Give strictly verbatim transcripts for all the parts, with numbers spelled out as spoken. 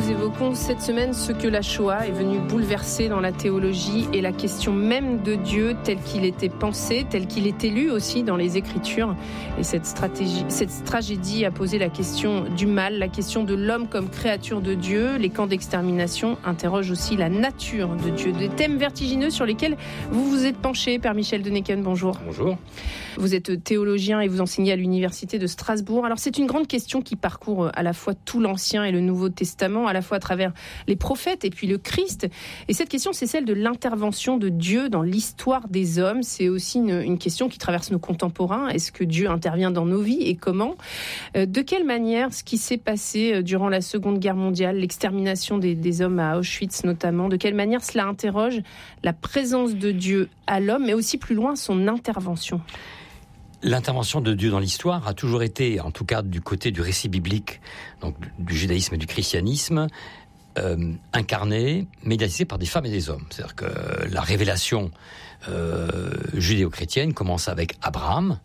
Nous évoquons cette semaine ce que la Shoah est venue bouleverser dans la théologie et la question même de Dieu tel qu'il était pensé, tel qu'il était lu aussi dans les Écritures. Et cette stratégie, cette tragédie a posé la question du mal, la question de l'homme comme créature de Dieu. Les camps d'extermination interrogent aussi la nature de Dieu. Des thèmes vertigineux sur lesquels vous vous êtes penché. Père Michel Deneken, bonjour. Bonjour. Vous êtes théologien et vous enseignez à l'université de Strasbourg. Alors c'est une grande question qui parcourt à la fois tout l'Ancien et le Nouveau Testament, à la fois à travers les prophètes et puis le Christ. Et cette question, c'est celle de l'intervention de Dieu dans l'histoire des hommes. C'est aussi une, une question qui traverse nos contemporains. Est-ce que Dieu intervient dans nos vies et comment ? euh, De quelle manière ce qui s'est passé durant la Seconde Guerre mondiale, l'extermination des, des hommes à Auschwitz notamment, de quelle manière cela interroge la présence de Dieu à l'homme, mais aussi plus loin son intervention ? L'intervention de Dieu dans l'histoire a toujours été, en tout cas du côté du récit biblique, donc du judaïsme et du christianisme, euh, incarnée, médiatisée par des femmes et des hommes. C'est-à-dire que la révélation euh, judéo-chrétienne commence avec Abraham,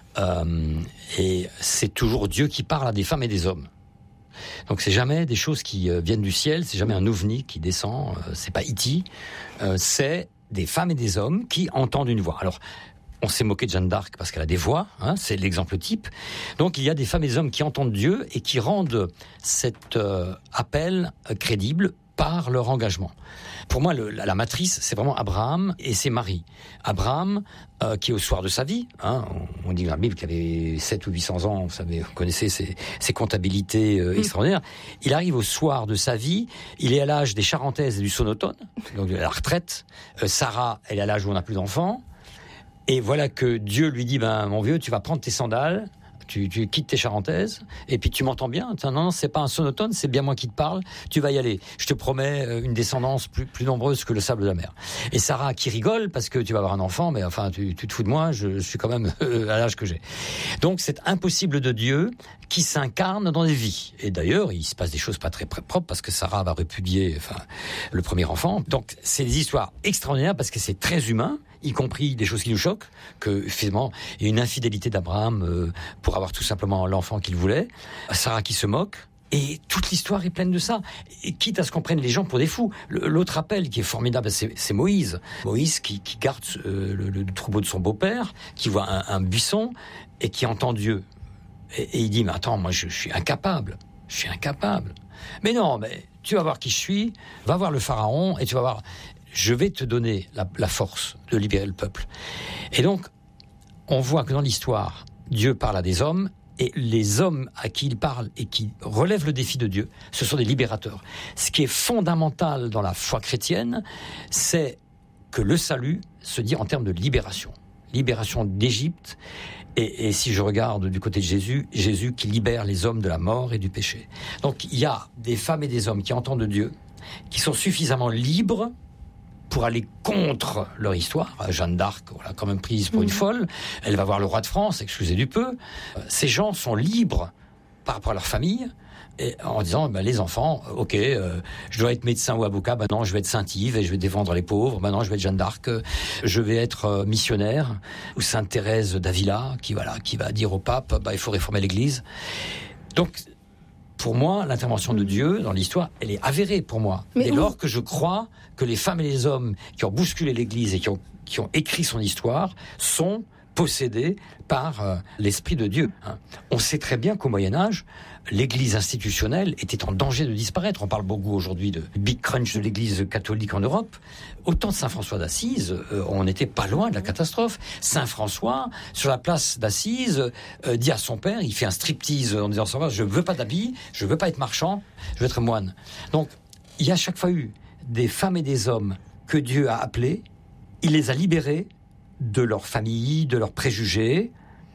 euh, et c'est toujours Dieu qui parle à des femmes et des hommes. Donc c'est jamais des choses qui euh, viennent du ciel, c'est jamais un ovni qui descend, euh, c'est pas E T, euh, c'est des femmes et des hommes qui entendent une voix. Alors, on s'est moqué de Jeanne d'Arc parce qu'elle a des voix, hein, c'est l'exemple type. Donc il y a des femmes et des hommes qui entendent Dieu et qui rendent cet euh, appel euh, crédible par leur engagement. Pour moi, le, la, la matrice, c'est vraiment Abraham et c'est Marie. Abraham, euh, qui au soir de sa vie, hein, on, on dit dans la Bible qu'il avait sept ou huit cents ans, vous savez, vous connaissez ses, ses comptabilités euh, mmh. extraordinaires. Il arrive au soir de sa vie, il est à l'âge des charentaises et du sonotone, donc à la retraite. Euh, Sarah, elle est à l'âge où on n'a plus d'enfants. Et voilà que Dieu lui dit, ben, mon vieux, tu vas prendre tes sandales, tu, tu quittes tes charentaises, et puis tu m'entends bien. Non, non, c'est pas un sonotone, c'est bien moi qui te parle. Tu vas y aller. Je te promets une descendance plus, plus nombreuse que le sable de la mer. Et Sarah qui rigole parce que tu vas avoir un enfant, mais enfin, tu, tu te fous de moi, je, je suis quand même à l'âge que j'ai. Donc, c'est impossible de Dieu qui s'incarne dans des vies. Et d'ailleurs, il se passe des choses pas très propres parce que Sarah va répudier, enfin, le premier enfant. Donc, c'est des histoires extraordinaires parce que c'est très humain, y compris des choses qui nous choquent, que finalement il y a une infidélité d'Abraham euh, pour avoir tout simplement l'enfant qu'il voulait, Sarah qui se moque, et toute l'histoire est pleine de ça, et quitte à ce qu'on prenne les gens pour des fous. L'autre appel qui est formidable, c'est, c'est Moïse. Moïse qui, qui garde euh, le, le troupeau de son beau-père, qui voit un, un buisson, et qui entend Dieu. Et, et il dit, mais attends, moi je, je suis incapable, je suis incapable. Mais non, mais tu vas voir qui je suis, va voir le pharaon, et tu vas voir... Je vais te donner la, la force de libérer le peuple. Et donc, on voit que dans l'histoire, Dieu parle à des hommes, et les hommes à qui il parle et qui relèvent le défi de Dieu, ce sont des libérateurs. Ce qui est fondamental dans la foi chrétienne, c'est que le salut se dit en termes de libération. Libération d'Égypte, et, et si je regarde du côté de Jésus, Jésus qui libère les hommes de la mort et du péché. Donc, il y a des femmes et des hommes qui entendent Dieu, qui sont suffisamment libres pour aller contre leur histoire. Jeanne d'Arc, on l'a quand même prise pour mmh. une folle. Elle va voir le roi de France, excusez du peu. Ces gens sont libres par rapport à leur famille, et en disant, ben, les enfants, ok, euh, je dois être médecin ou avocat, ben non, je vais être Sainte-Yves et je vais défendre les pauvres, ben non, je vais être Jeanne d'Arc, je vais être euh, missionnaire, ou Sainte Thérèse d'Avila, qui, voilà, qui va dire au pape, ben, il faut réformer l'Église. Donc, pour moi, l'intervention de Dieu dans l'histoire, elle est avérée pour moi. Mais dès lors que je crois que les femmes et les hommes qui ont bousculé l'Église et qui ont, qui ont écrit son histoire sont possédés par euh, l'Esprit de Dieu. Hein. On sait très bien qu'au Moyen-Âge, l'Église institutionnelle était en danger de disparaître. On parle beaucoup aujourd'hui de Big Crunch de l'Église catholique en Europe. Au temps de Saint François d'Assise, euh, on n'était pas loin de la catastrophe. Saint François, sur la place d'Assise, euh, dit à son père, il fait un striptease en disant « Je ne veux pas d'habits, je ne veux pas être marchand, je veux être moine ». Donc, il y a à chaque fois eu des femmes et des hommes que Dieu a appelés, il les a libérés de leur famille, de leurs préjugés,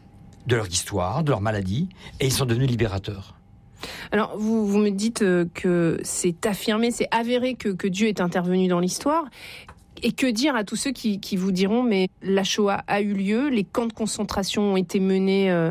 de leur histoire, de leur maladie, et ils sont devenus libérateurs. Alors, vous, vous me dites que c'est affirmé, c'est avéré que, que Dieu est intervenu dans l'histoire. Et que dire à tous ceux qui, qui vous diront, mais la Shoah a eu lieu, les camps de concentration ont été menés euh,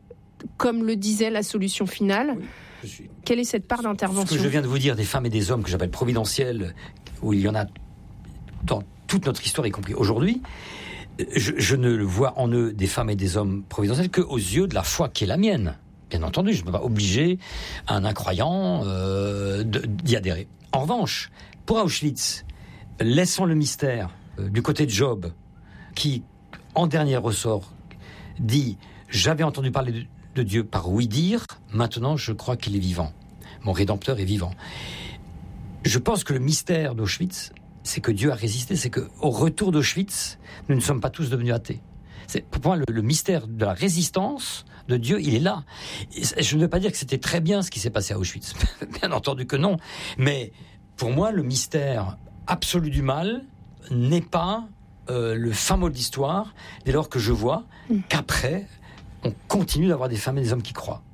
comme le disait la solution finale. Oui, je suis... Quelle est cette part d'intervention ? Ce que je viens de vous dire des femmes et des hommes que j'appelle providentiels, où il y en a dans toute notre histoire, y compris aujourd'hui, Je, je ne vois en eux des femmes et des hommes providentiels qu'aux yeux de la foi qui est la mienne, Bien entendu, je ne peux pas obliger un incroyant euh, de, d'y adhérer. En revanche, pour Auschwitz, laissons le mystère euh, du côté de Job, qui, en dernier ressort, dit « J'avais entendu parler de, de Dieu par ouï-dire, maintenant je crois qu'il est vivant. Mon Rédempteur est vivant. » Je pense que le mystère d'Auschwitz, c'est que Dieu a résisté, c'est qu'au retour d'Auschwitz, nous ne sommes pas tous devenus athées. C'est, pour moi, le, le mystère de la résistance de Dieu, il est là. Et je ne veux pas dire que c'était très bien ce qui s'est passé à Auschwitz. Bien entendu que non. Mais pour moi, le mystère absolu du mal n'est pas euh, le fin mot de l'histoire, dès lors que je vois mmh. qu'après, on continue d'avoir des femmes et des hommes qui croient.